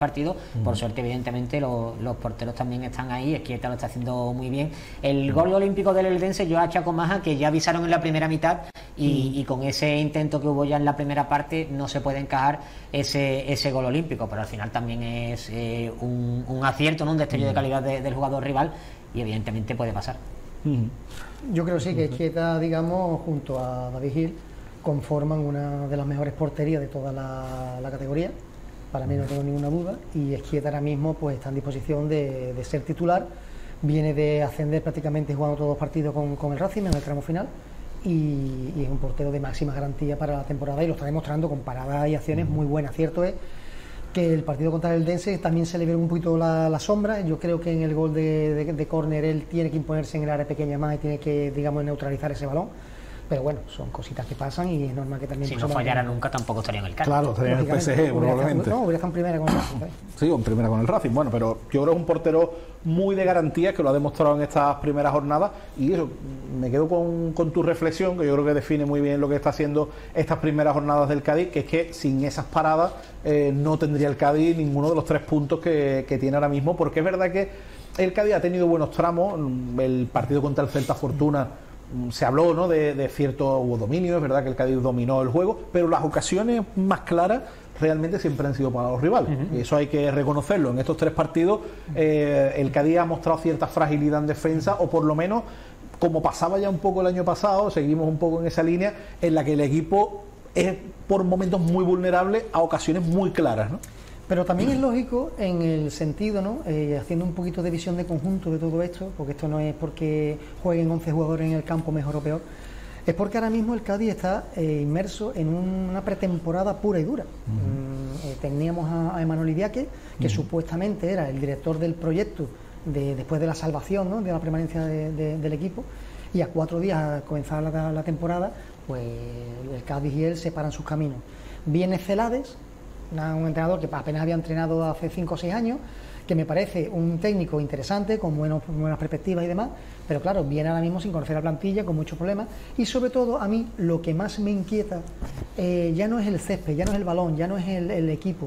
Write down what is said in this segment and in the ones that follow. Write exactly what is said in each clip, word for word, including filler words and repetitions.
partido. Uh-huh. Por suerte, evidentemente, los, los porteros también están ahí. Ezquieta lo está haciendo muy bien. El uh-huh. gol olímpico del Eldense yo achaco más a que ya avisaron en la primera mitad y, uh-huh. y con ese intento que hubo ya en la primera parte no se puede encajar ese, ese gol olímpico, pero al final también es eh, un, un acierto, ¿no? Un destello uh-huh. de calidad de, del jugador rival y evidentemente puede pasar. Uh-huh. Yo creo sí que Ezquieta, digamos, junto a David Gil, conforman una de las mejores porterías de toda la, la categoría. Para mí no tengo ninguna duda, y Ezquieta ahora mismo pues está en disposición de, de ser titular. Viene de ascender prácticamente jugando todos los partidos con, con el Racing en el tramo final y, y es un portero de máxima garantía para la temporada y lo está demostrando con paradas y acciones muy buenas. Cierto es que el partido contra el Eldense también se le ve un poquito la, la sombra. Yo creo que en el gol de, de, de córner él tiene que imponerse en el área pequeña más y tiene que, digamos, neutralizar ese balón. Pero bueno, son cositas que pasan y es normal que también... Si no fallara nunca tampoco estaría en el Cádiz. Claro, estaría en el P S G probablemente. No, hubiera estado en primera con el Racing. Sí, en primera con el Racing. Bueno, pero yo creo que es un portero muy de garantía, que lo ha demostrado en estas primeras jornadas. Y eso, me quedo con, con tu reflexión, que yo creo que define muy bien lo que está haciendo estas primeras jornadas del Cádiz, que es que sin esas paradas eh, no tendría el Cádiz ninguno de los tres puntos que, que tiene ahora mismo. Porque es verdad que el Cádiz ha tenido buenos tramos. El partido contra el Celta Fortuna... se habló, ¿no?, de, de cierto dominio, es verdad que el Cádiz dominó el juego, pero las ocasiones más claras realmente siempre han sido para los rivales. Uh-huh. Y eso hay que reconocerlo. En estos tres partidos eh, el Cádiz ha mostrado cierta fragilidad en defensa, o por lo menos, como pasaba ya un poco el año pasado, seguimos un poco en esa línea en la que el equipo es por momentos muy vulnerable a ocasiones muy claras, ¿no? Pero también es lógico en el sentido, ¿no?, eh, haciendo un poquito de visión de conjunto de todo esto, porque esto no es porque jueguen once jugadores en el campo mejor o peor, es porque ahora mismo el Cádiz está eh, inmerso en una pretemporada pura y dura. Uh-huh. eh, teníamos a, a Emanuel Idiáquez, que uh-huh. supuestamente era el director del proyecto de, después de la salvación, ¿no?, de la permanencia de, de, del equipo, y a cuatro días a comenzar la, la temporada, pues el Cádiz y él separan sus caminos. Viene Celades, un entrenador que apenas había entrenado hace cinco o seis años, que me parece un técnico interesante, con buenos, buenas perspectivas y demás, pero claro, viene ahora mismo sin conocer la plantilla, con muchos problemas, y sobre todo a mí lo que más me inquieta eh, ya no es el césped, ya no es el balón, ya no es el, el equipo,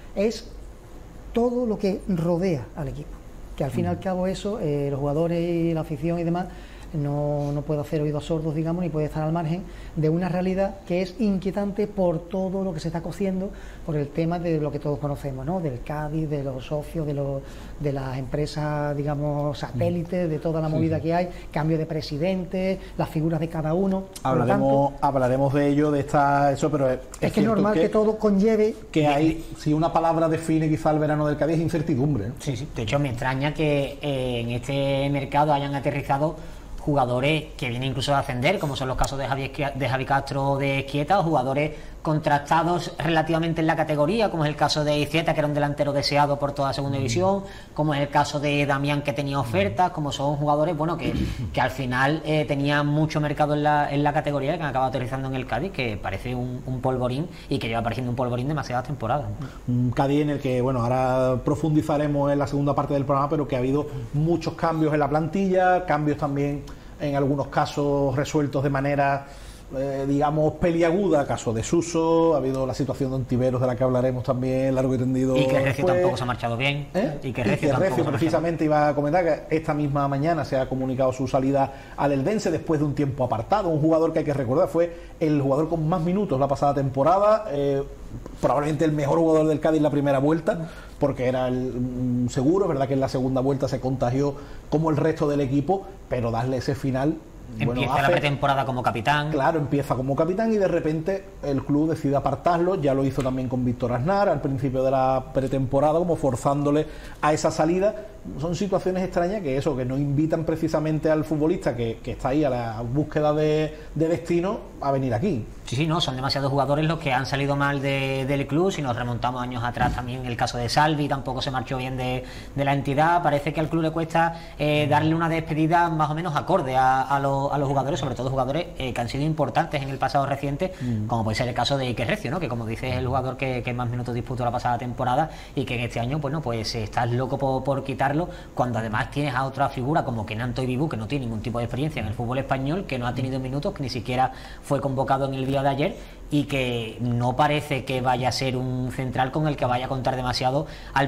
es todo lo que rodea al equipo, que al fin y al cabo eso, eh, los jugadores y la afición y demás, no, no puede hacer oídos sordos, digamos, ni puede estar al margen de una realidad que es inquietante por todo lo que se está cociendo, por el tema de lo que todos conocemos, ¿no?, del Cádiz, de los socios, de, los, de las empresas, digamos, satélites, de toda la movida sí, sí. que hay, cambio de presidente, las figuras de cada uno. Hablaremos, tanto, hablaremos de ello, de esta, eso, pero es, es que es normal que, que todo conlleve que hay, si una palabra define quizá el verano del Cádiz, es incertidumbre, ¿no? Sí, sí. De hecho, me extraña que eh, en este mercado hayan aterrizado jugadores que vienen incluso a ascender, como son los casos de Javi, de Javi Castro, de Ezquieta, o jugadores contrastados relativamente en la categoría, como es el caso de Ezquieta, que era un delantero deseado por toda la segunda división, como es el caso de Damián, que tenía ofertas, como son jugadores, bueno, que, que al final eh, tenían mucho mercado en la, en la categoría, que han acabado aterrizando en el Cádiz, que parece un, un polvorín, y que lleva pareciendo un polvorín demasiadas temporadas. Un Cádiz en el que, bueno, ahora profundizaremos en la segunda parte del programa, pero que ha habido muchos cambios en la plantilla, cambios también en algunos casos resueltos de manera Eh, digamos peliaguda, caso de Suso, ha habido la situación de Ontiveros, de la que hablaremos también largo y tendido. Y que Recio tampoco se ha marchado bien. ¿Eh? Y que Recio, y que Recio precisamente iba a comentar que esta misma mañana se ha comunicado su salida al Eldense después de un tiempo apartado. Un jugador que hay que recordar fue el jugador con más minutos la pasada temporada, eh, probablemente el mejor jugador del Cádiz en la primera vuelta, porque era el seguro, es verdad que en la segunda vuelta se contagió como el resto del equipo, pero darle ese final. Empieza bueno, hace, la pretemporada como capitán. Claro, empieza como capitán y de repente el club decide apartarlo. Ya lo hizo también con Víctor Aznar al principio de la pretemporada, como forzándole a esa salida. Son situaciones extrañas que eso, que no invitan precisamente al futbolista que, que está ahí a la búsqueda de, de destino a venir aquí. Sí, sí, no, son demasiados jugadores los que han salido mal de, del club. Si nos remontamos años atrás, también el caso de Salvi tampoco se marchó bien de, de la entidad. Parece que al club le cuesta eh, darle una despedida más o menos acorde a, a, lo, a los jugadores, sobre todo jugadores eh, que han sido importantes en el pasado reciente, mm. como puede ser el caso de Iker Recio, ¿no?, que como dices es el jugador que, que más minutos disputó la pasada temporada y que en este año, bueno, pues estás loco por, por quitarlo, cuando además tienes a otra figura como Kenan Toibibú, que no tiene ningún tipo de experiencia en el fútbol español, que no ha tenido minutos, que ni siquiera fue convocado en el día de ayer, y que no parece que vaya a ser un central con el que vaya a contar demasiado al